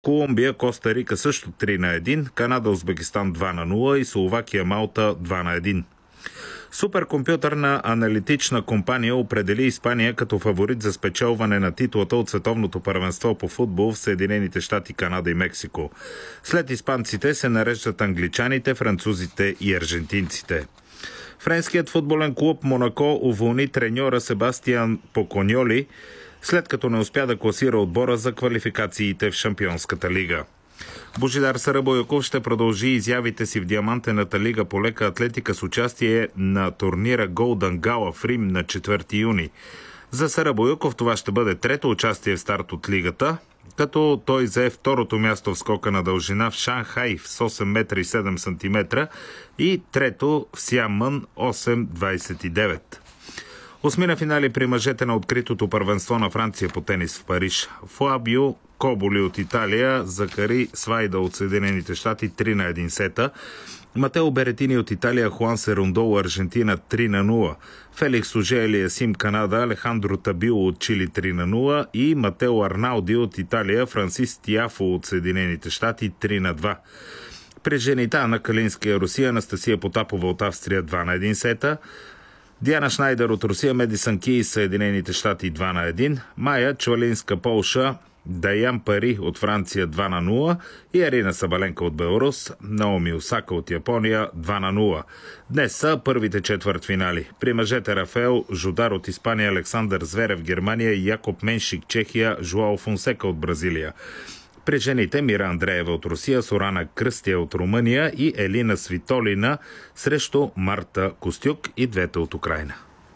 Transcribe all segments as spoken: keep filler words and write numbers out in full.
Колумбия, Коста Рика също три на едно, Канада, Узбекистан два на нула и Словакия, Малта два на едно. Суперкомпютърна аналитична компания определи Испания като фаворит за спечелване на титлата от световното първенство по футбол в Съединените щати, Канада и Мексико. След испанците се нареждат англичаните, французите и аржентинците. Френският футболен клуб Монако уволни треньора Себастиан Поконьоли, след като не успя да класира отбора за квалификациите в Шампионската лига. Божидар Сарабойков ще продължи изявите си в Диамантената лига по лека атлетика с участие на турнира Golden Gala в Рим на четвърти юни. За Сарабойков това ще бъде трето участие в старт от лигата, като той взе второто място в скока на дължина в Шанхай с осем метра и седем сантиметра и трето в Сиамън осем двадесет и девет. Осми на финали при мъжете на откритото първенство на Франция по тенис в Париж. Флабио Коболи от Италия закари Свайда от Съединените щати три на едно сета. Матео Беретини от Италия, Хуан Серундол Аржентина три на нула. Феликс Оже-Елиасим Канада, Алехандро Табило от Чили три на нула и Матео Арналди от Италия, Франсис Тиафо от Съединените щати три на два. При жените Ана Калинска Русия, Анастасия Потапова от Австрия два на едно сета. Диана Шнайдер от Русия, Медисан Ки, Съединените щати два на едно, Майя Чвалинска, Полша, Даян Пари от Франция два на нула и Арина Сабаленка от Беларус, Наоми Осака от Япония два на нула. Днес са първите четвъртфинали. При мъжете Рафаел Жудар от Испания, Александър Зверев Германия и Якоб Меншик Чехия, Жуао Фонсека от Бразилия. При жените Мира Андреева от Русия, Сорана Кръстия от Румъния и Елина Свитолина срещу Марта Костюк и двете от Украйна.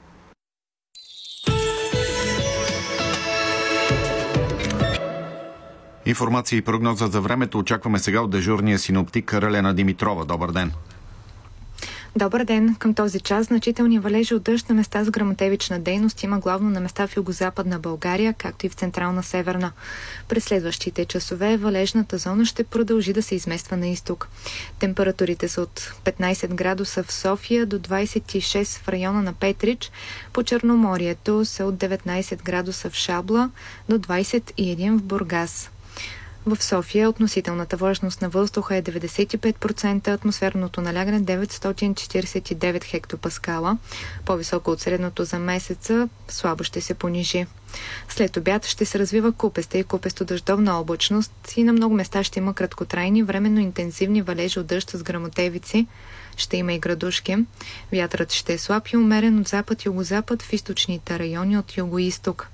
Информация и прогноза за времето очакваме сега от дежурния синоптик Ралена Димитрова. Добър ден! Добър ден! Към този час значителни валежи от дъжд на места с гръмотевична дейност има главно на места в югозападна България, както и в централна северна. През следващите часове валежната зона ще продължи да се измества на изток. Температурите са от петнадесет градуса в София до двадесет и шест в района на Петрич. По Черноморието са от деветнадесет градуса в Шабла до двадесет и един в Бургас. В София относителната влажност на въздуха е деветдесет и пет процента, атмосферното налягане деветстотин четиридесет и девет хектопаскала, по-високо от средното за месеца, слабо ще се понижи. След обяд ще се развива купеста и купесто-дъждовна облачност и на много места ще има краткотрайни, временно интензивни валежи от дъжд с гръмотевици. Ще има и градушки. Вятърът ще е слаб и умерен от запад-югозапад в източните райони от юго-исток.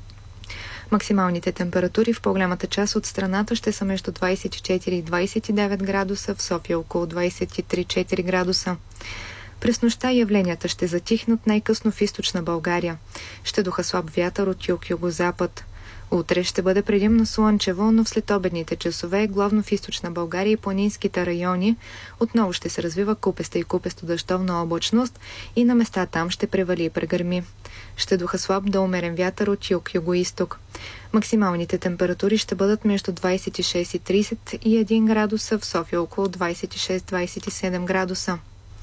Максималните температури в по-голямата част от страната ще са между двадесет и четири и двадесет и девет градуса, в София около двадесет и три до четири градуса. През нощта явленията ще затихнат най-късно в източна България. Ще духа слаб вятър от юг-югозапад. Утре ще бъде предимно слънчево, но в следобедните часове, главно в източна България и планинските райони, отново ще се развива купеста и купесто-дъждовна облачност и на места там ще превали и прегърми. Ще духа слаб до умерен вятър от юг-югоизток. Максималните температури ще бъдат между двадесет и шест и тридесет и един градуса, в София около двадесет и шест до двадесет и седем градуса.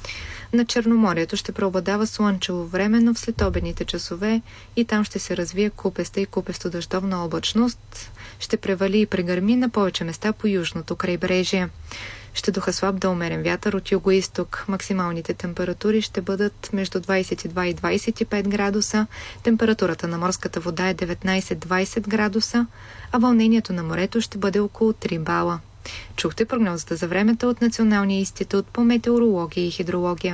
На Черноморието ще преобладава слънчево време, но в следобедните часове и там ще се развие купеста и купесто-дъждовна облачност. Ще превали и прегърми на повече места по южното крайбрежие. Ще духа слаб до умерен вятър от юго-исток. Максималните температури ще бъдат между двадесет и два и двадесет и пет градуса. Температурата на морската вода е деветнадесет до двадесет градуса, а вълнението на морето ще бъде около три бала. Чухте прогнозата за времето от Националния институт по метеорология и хидрология.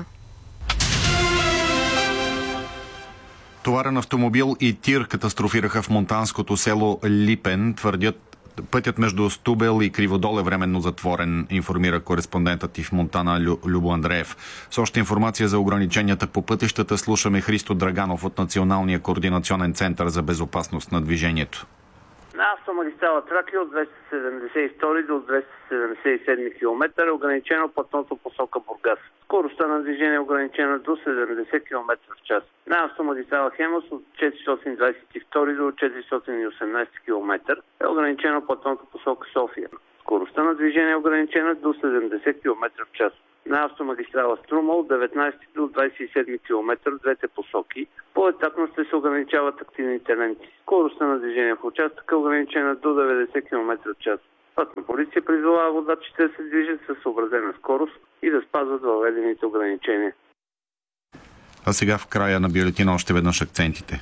Товарен автомобил и тир катастрофираха в монтанското село Липен. Твърдят, пътят между Стубел и Криводол е временно затворен, информира кореспондентът и в Монтана Лю, Любо Андреев. С още информация за ограниченията по пътищата слушаме Христо Драганов от Националния координационен център за безопасност на движението. На автомагистрала Тракия от двеста седемдесет и втори до двеста седемдесет и седми километър е ограничено платното посока Бургас. Скоростта на движение е ограничена до седемдесет километра в час. На автомагистрала Хемус от четиристотин двадесет и втори до четиристотин и осемнадесети километър е ограничено платното посока София. Скоростта на движение е ограничена до седемдесет километра в час. На автомагистрала Струма от деветнадесети до двадесет и седми километър в двете посоки по-етапно ще се ограничават активните ленти. Скоростта на движение в участъка е ограничена до деветдесет километра в час. Пътна полиция призовава водачите да се движат със съобразена скорост и да спазват въведените ограничения. А сега в края на бюлетина още веднъж акцентите.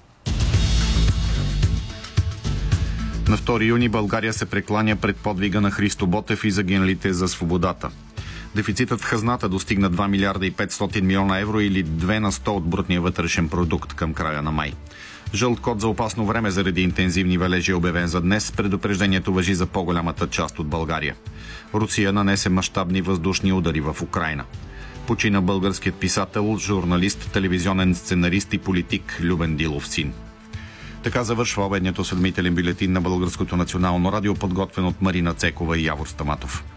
На втори юни България се прекланя пред подвига на Христо Ботев и загиналите за свободата. Дефицитът в хазната достигна два милиарда и петстотин милиона евро или две на сто от брутния вътрешен продукт към края на май. Жълт код за опасно време заради интензивни валежи е обявен за днес. Предупреждението важи за по-голямата част от България. Русия нанесе мащабни въздушни удари в Украйна. Почина българският писател, журналист, телевизионен сценарист и политик Любен Дилов син. Така завършва обедният осведомителен бюлетин на Българското национално радио, подготвен от Марина Цекова и Явор Стаматов.